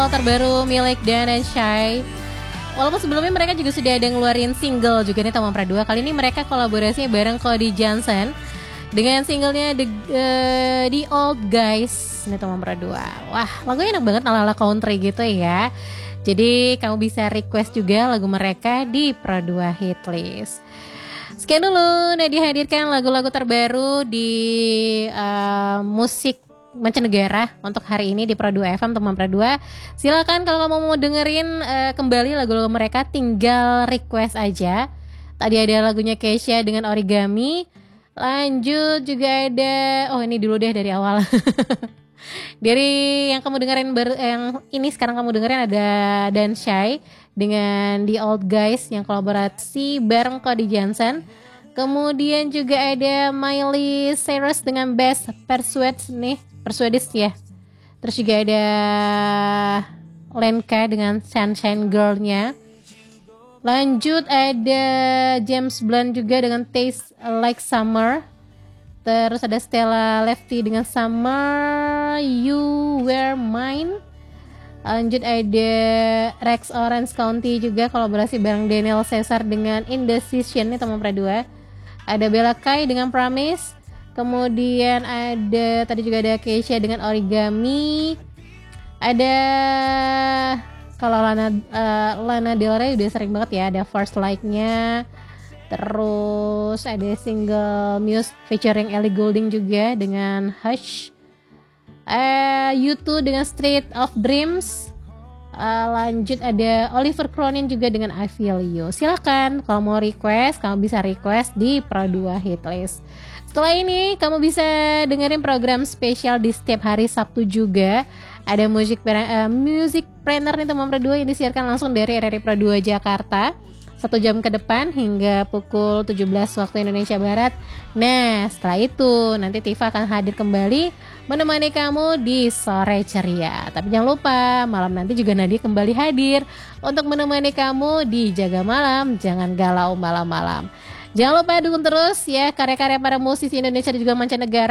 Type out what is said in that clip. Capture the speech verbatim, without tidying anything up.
terbaru milik Dan and Shy. Walaupun sebelumnya mereka juga sudah ada ngeluarin single juga nih Tama Pradua. Kali ini mereka kolaborasinya bareng Cody Johnson dengan singlenya The, uh, The Old Guys nih Tama Pradua. Wah, lagunya enak banget ala-ala country gitu ya. Jadi kamu bisa request juga lagu mereka di Pradua Hitlist. Sekian dulu Nadia hadirkan lagu-lagu terbaru di uh, musik mancanegara untuk hari ini di Pradua F M teman Pradua. Silakan kalau kamu mau dengerin uh, kembali lagu-lagu mereka, tinggal request aja. Tadi ada lagunya Kesha dengan Origami. Lanjut juga ada, oh ini dulu deh dari awal. Dari yang kamu dengerin ber, yang ini sekarang kamu dengerin ada Dan Shy dengan The Old Guys yang kolaborasi bareng Cody Johnson. Kemudian juga ada Miley Cyrus dengan Best Persuades nih, Persuades ya. Terus juga ada Lenka dengan Sunshine Girl-nya. Lanjut ada James Blunt juga dengan Taste Like Summer. Terus ada Stella Lefty dengan Summer You Were Mine. Lanjut ada Rex Orange County juga kolaborasi bareng Daniel Caesar dengan Indecision nih teman Pradua. Ada Bella Kai dengan Promise. Kemudian ada tadi juga ada Kesha dengan Origami. Ada kalau Lana uh, Lana Del Rey udah sering banget ya, ada First Like-nya. Terus ada single Muse featuring Ellie Goulding juga dengan Hush. Uh, U two dengan Street of Dreams. Uh, lanjut ada Oliver Cronin juga dengan I Feel You. Silakan kalau mau request, kamu bisa request di Pradua Hitlist. Setelah ini kamu bisa dengerin program spesial di setiap hari Sabtu juga. Ada music uh, music planner nih teman Pradua yang disiarkan langsung dari R R I Pradua Jakarta. Satu jam ke depan hingga pukul tujuh belas waktu Indonesia Barat. Nah setelah itu nanti Tifa akan hadir kembali menemani kamu di Sore Ceria. Tapi jangan lupa malam nanti juga Nadia kembali hadir untuk menemani kamu di Jaga Malam. Jangan galau malam-malam. Jangan lupa dukung terus ya karya-karya para musisi Indonesia dan juga mancanegara.